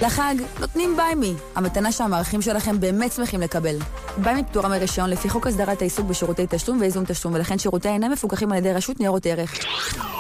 לחג נותנים ביי-מי, המתנה שהמערכים שלכם באמת שמחים לקבל. ביי-מי פטורה מרישיון לפי חוק הסדרת העיסוק בשירותי תשלום ואיזון תשלום, ולכן שירותי אינם מפוקחים על ידי רשות ניירות ערך.